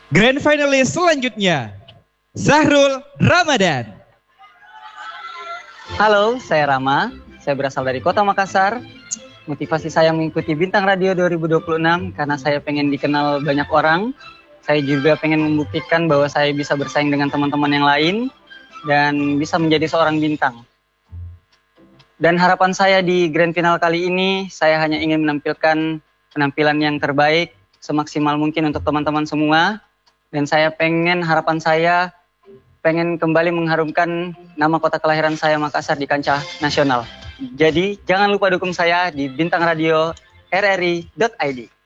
Grand finalis selanjutnya, Zahrul Ramadan. Halo, saya Rama. Saya berasal dari Kota Makassar. Motivasi saya mengikuti Bintang Radio 2026 karena saya pengen dikenal banyak orang. Saya juga pengen membuktikan bahwa saya bisa bersaing dengan teman-teman yang lain dan bisa menjadi seorang bintang. Dan harapan saya di grand final kali ini, saya hanya ingin menampilkan penampilan yang terbaik semaksimal mungkin untuk teman-teman semua. Dan harapan saya pengen kembali mengharumkan nama kota kelahiran saya Makassar di kancah nasional. Jadi jangan lupa dukung saya di Bintang Radio RRI.id.